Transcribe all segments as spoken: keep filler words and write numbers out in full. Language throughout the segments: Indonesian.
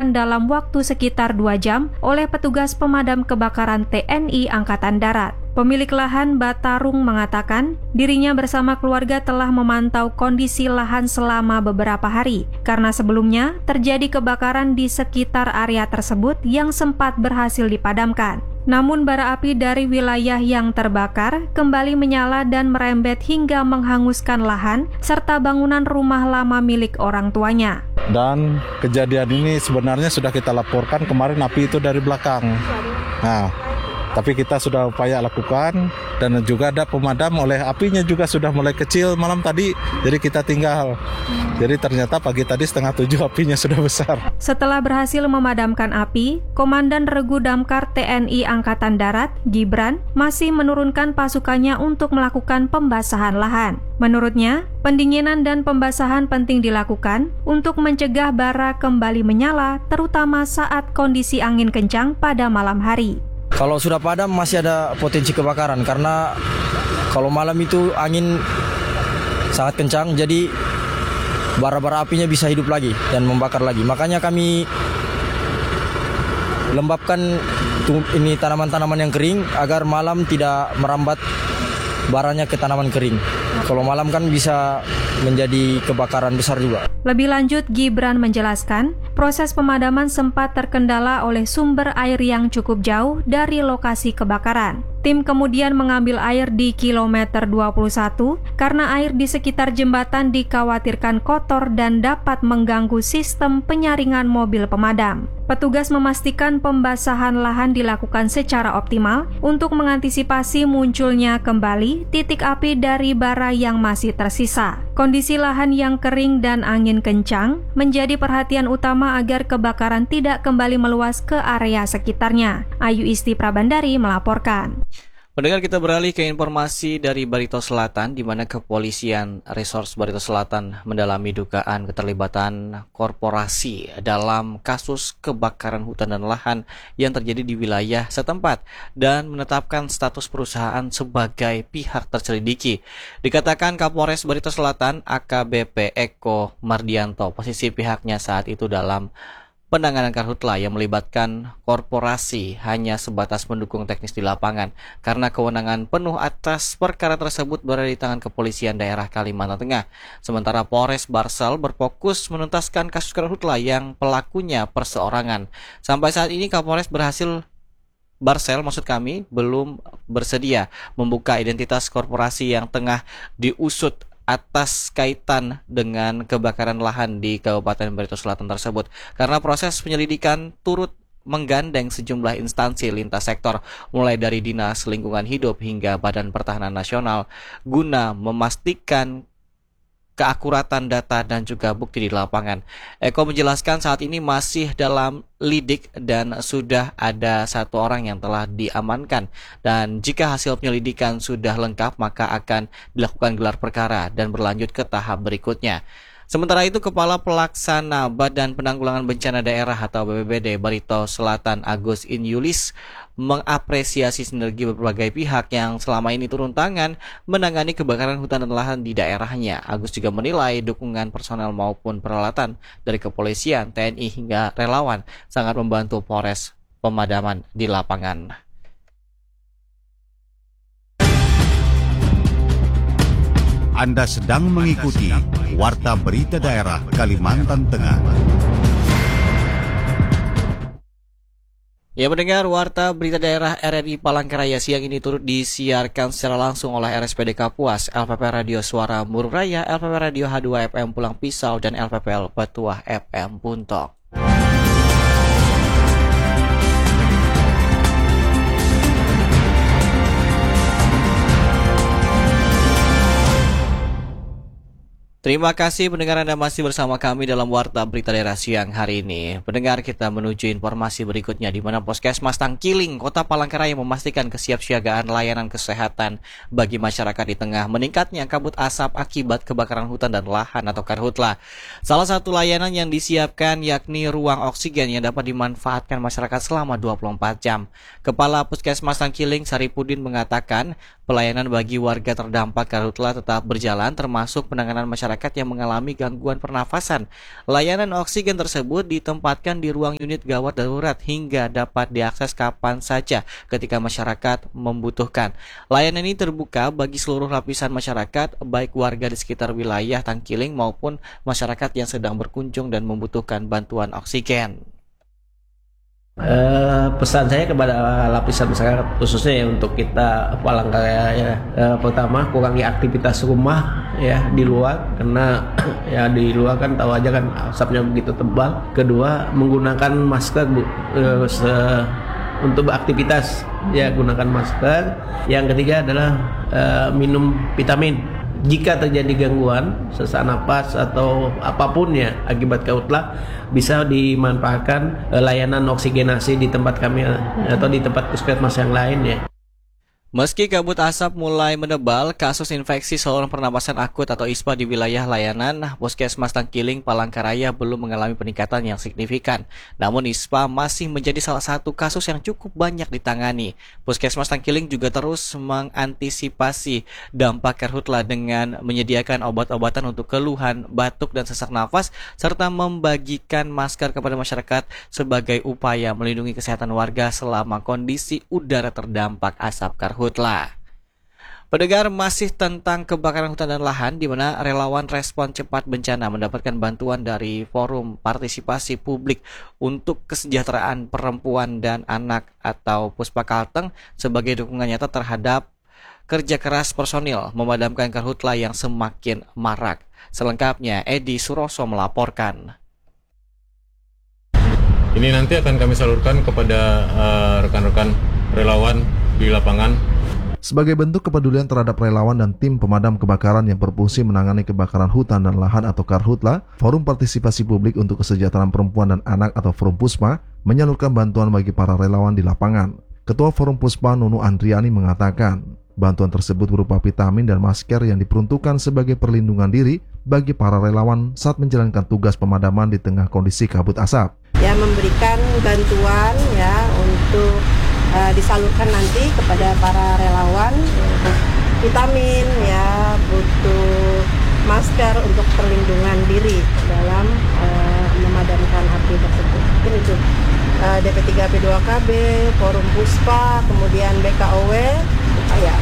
dipadamkan dalam waktu sekitar dua jam oleh petugas pemadam kebakaran T N I Angkatan Darat. Pemilik lahan Batarung mengatakan dirinya bersama keluarga telah memantau kondisi lahan selama beberapa hari karena sebelumnya terjadi kebakaran di sekitar area tersebut yang sempat berhasil dipadamkan. Namun bara api dari wilayah yang terbakar kembali menyala dan merembet hingga menghanguskan lahan serta bangunan rumah lama milik orang tuanya. Dan kejadian ini sebenarnya sudah kita laporkan kemarin api itu dari belakang. Nah, tapi kita sudah upaya lakukan dan juga ada pemadam oleh apinya juga sudah mulai kecil malam tadi, jadi kita tinggal. Jadi ternyata pagi tadi setengah tujuh apinya sudah besar. Setelah berhasil memadamkan api, Komandan Regu Damkar T N I Angkatan Darat, Gibran, masih menurunkan pasukannya untuk melakukan pembasahan lahan. Menurutnya, pendinginan dan pembasahan penting dilakukan untuk mencegah bara kembali menyala, terutama saat kondisi angin kencang pada malam hari. Kalau sudah padam masih ada potensi kebakaran karena kalau malam itu angin sangat kencang, jadi bara-bara apinya bisa hidup lagi dan membakar lagi. Makanya kami lembabkan ini tanaman-tanaman yang kering agar malam tidak merambat baranya ke tanaman kering. Kalau malam kan bisa menjadi kebakaran besar juga. Lebih lanjut, Gibran menjelaskan, proses pemadaman sempat terkendala oleh sumber air yang cukup jauh dari lokasi kebakaran. Tim kemudian mengambil air di kilometer dua puluh satu karena air di sekitar jembatan dikhawatirkan kotor dan dapat mengganggu sistem penyaringan mobil pemadam. Petugas memastikan pembasahan lahan dilakukan secara optimal untuk mengantisipasi munculnya kembali titik api dari bara yang masih tersisa. Kondisi lahan yang kering dan angin kencang menjadi perhatian utama agar kebakaran tidak kembali meluas ke area sekitarnya. Ayu Isti Prabandari melaporkan. Pendengar, kita beralih ke informasi dari Barito Selatan, di mana kepolisian Resors Barito Selatan mendalami dugaan keterlibatan korporasi dalam kasus kebakaran hutan dan lahan yang terjadi di wilayah setempat dan menetapkan status perusahaan sebagai pihak terselidiki. Dikatakan Kapolres Barito Selatan A K B P Eko Mardianto posisi pihaknya saat itu dalam penanganan karhutla yang melibatkan korporasi hanya sebatas mendukung teknis di lapangan karena kewenangan penuh atas perkara tersebut berada di tangan kepolisian daerah Kalimantan Tengah. Sementara Polres Barsel berfokus menuntaskan kasus karhutla yang pelakunya perseorangan. Sampai saat ini Kapolres berhasil Barsel maksud kami belum bersedia membuka identitas korporasi yang tengah diusut atas kaitan dengan kebakaran lahan di Kabupaten Barito Selatan tersebut karena proses penyelidikan turut menggandeng sejumlah instansi lintas sektor mulai dari Dinas Lingkungan Hidup hingga Badan Pertahanan Nasional guna memastikan keakuratan data dan juga bukti di lapangan. Eko menjelaskan saat ini masih dalam lidik dan sudah ada satu orang yang telah diamankan dan jika hasil penyelidikan sudah lengkap maka akan dilakukan gelar perkara dan berlanjut ke tahap berikutnya. Sementara itu, Kepala Pelaksana Badan Penanggulangan Bencana Daerah atau B P B D Barito Selatan Agus Inyulis mengapresiasi sinergi berbagai pihak yang selama ini turun tangan menangani kebakaran hutan dan lahan di daerahnya. Agus juga menilai dukungan personel maupun peralatan dari kepolisian, T N I hingga relawan sangat membantu Polres pemadaman di lapangan. Anda sedang mengikuti Warta Berita Daerah Kalimantan Tengah. Ya, mendengar Warta Berita Daerah R R I Palangkaraya siang ini turut disiarkan secara langsung oleh R S P D Kapuas, L P P Radio Suara Murung Raya, L P P Radio H dua F M Pulang Pisau, dan L P P L Batuah F M Buntok. Terima kasih pendengar, Anda masih bersama kami dalam Warta Berita Daerah siang hari ini. Pendengar, kita menuju informasi berikutnya di mana Puskesmas Tangkiling, Kota Palangkaraya memastikan kesiapsiagaan layanan kesehatan bagi masyarakat di tengah meningkatnya kabut asap akibat kebakaran hutan dan lahan atau karhutla. Salah satu layanan yang disiapkan yakni ruang oksigen yang dapat dimanfaatkan masyarakat selama dua puluh empat jam. Kepala Puskesmas Tangkiling Saripudin mengatakan pelayanan bagi warga terdampak karhutla tetap berjalan termasuk penanganan masyarakat masyarakat yang mengalami gangguan pernafasan. Layanan oksigen tersebut ditempatkan di ruang unit gawat darurat hingga dapat diakses kapan saja ketika masyarakat membutuhkan. Layanan ini terbuka bagi seluruh lapisan masyarakat, baik warga di sekitar wilayah Tangkiling maupun masyarakat yang sedang berkunjung dan membutuhkan bantuan oksigen. Uh, pesan saya kepada lapisan masyarakat khususnya ya untuk kita Palangkaraya ya, uh, pertama kurangi aktivitas rumah ya di luar karena ya di luar kan tahu aja kan asapnya begitu tebal. Kedua, menggunakan masker bu, uh, se- untuk beraktivitas ya gunakan masker. Yang ketiga adalah uh, minum vitamin. Jika terjadi gangguan sesak napas atau apapun ya akibat karhutla, bisa dimanfaatkan eh, layanan oksigenasi di tempat kami atau di tempat puskesmas yang lain ya. Meski kabut asap mulai menebal, kasus infeksi saluran pernapasan akut atau I S P A di wilayah layanan Puskesmas Tangkiling Palangkaraya belum mengalami peningkatan yang signifikan. Namun I S P A masih menjadi salah satu kasus yang cukup banyak ditangani. Puskesmas Tangkiling juga terus mengantisipasi dampak karhutla dengan menyediakan obat-obatan untuk keluhan, batuk, dan sesak nafas, serta membagikan masker kepada masyarakat sebagai upaya melindungi kesehatan warga selama kondisi udara terdampak asap karhutla. Hutla. Pendengar, masih tentang kebakaran hutan dan lahan, di mana relawan respon cepat bencana mendapatkan bantuan dari Forum Partisipasi Publik untuk Kesejahteraan Perempuan dan Anak atau Puspa Kalteng sebagai dukungan nyata terhadap kerja keras personil memadamkan karhutla yang semakin marak. Selengkapnya, Edi Suroso melaporkan. Ini nanti akan kami salurkan kepada uh, rekan-rekan relawan di lapangan. Sebagai bentuk kepedulian terhadap relawan dan tim pemadam kebakaran yang berfungsi menangani kebakaran hutan dan lahan atau karhutla, Forum Partisipasi Publik untuk Kesejahteraan Perempuan dan Anak atau Forum Puspa menyalurkan bantuan bagi para relawan di lapangan. Ketua Forum Puspa Nunu Andriani mengatakan, bantuan tersebut berupa vitamin dan masker yang diperuntukkan sebagai perlindungan diri bagi para relawan saat menjalankan tugas pemadaman di tengah kondisi kabut asap. Ya, memberikan bantuan ya untuk Uh, disalurkan nanti kepada para relawan, vitamin ya, butuh masker untuk perlindungan diri dalam uh, memadamkan api tersebut. Mungkin itu uh, D P tiga P dua K B, Forum Puspa, kemudian B K O W. Oh, ya.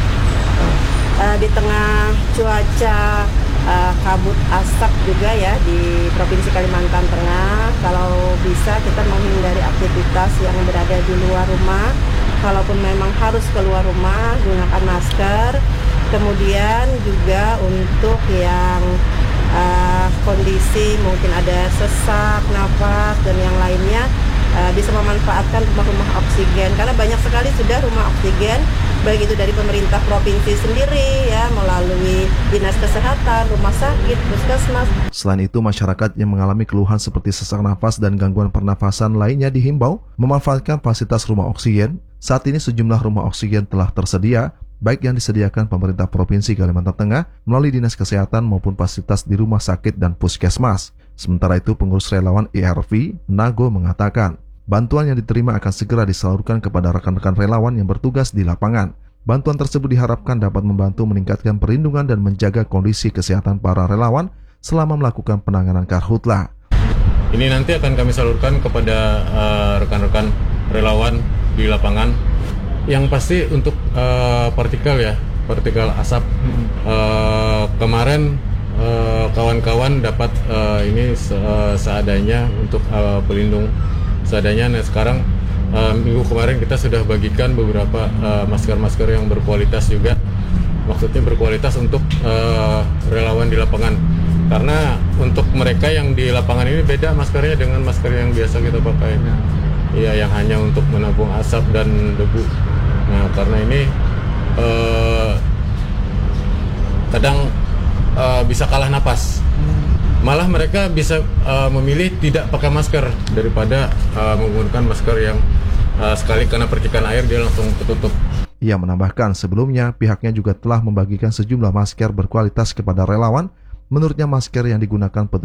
uh, di tengah cuaca uh, kabut asap juga ya di Provinsi Kalimantan Tengah, kalau bisa kita menghindari aktivitas yang berada di luar rumah. Kalaupun memang harus keluar rumah, gunakan masker. Kemudian juga untuk yang uh, kondisi mungkin ada sesak nafas dan yang lainnya, uh, bisa memanfaatkan rumah-rumah oksigen, karena banyak sekali sudah rumah oksigen, baik itu dari pemerintah provinsi sendiri ya, melalui dinas kesehatan, rumah sakit, puskesmas. Selain itu, masyarakat yang mengalami keluhan seperti sesak nafas dan gangguan pernafasan lainnya dihimbau memanfaatkan fasilitas rumah oksigen. Saat ini sejumlah rumah oksigen telah tersedia, baik yang disediakan pemerintah Provinsi Kalimantan Tengah melalui Dinas Kesehatan maupun fasilitas di rumah sakit dan puskesmas. Sementara itu, pengurus relawan I R V, Nago, mengatakan bantuan yang diterima akan segera disalurkan kepada rekan-rekan relawan yang bertugas di lapangan. Bantuan tersebut diharapkan dapat membantu meningkatkan perlindungan dan menjaga kondisi kesehatan para relawan selama melakukan penanganan karhutla. Ini nanti akan kami salurkan kepada uh, rekan-rekan relawan di lapangan. Yang pasti untuk uh, partikel ya, partikel asap. Uh, kemarin uh, kawan-kawan dapat uh, ini se- uh, seadanya untuk uh, pelindung seadanya. Nah sekarang uh, minggu kemarin kita sudah bagikan beberapa uh, masker-masker yang berkualitas juga. Maksudnya berkualitas untuk uh, relawan di lapangan. Karena untuk mereka yang di lapangan ini beda maskernya dengan masker yang biasa kita pakai. Iya, yang hanya untuk menampung asap dan debu. Nah, karena ini uh, kadang uh, bisa kalah napas. Malah mereka bisa uh, memilih tidak pakai masker daripada uh, menggunakan masker yang uh, sekali kena percikan air dia langsung ketutup. Ia menambahkan sebelumnya pihaknya juga telah membagikan sejumlah masker berkualitas kepada relawan. Menurutnya masker yang digunakan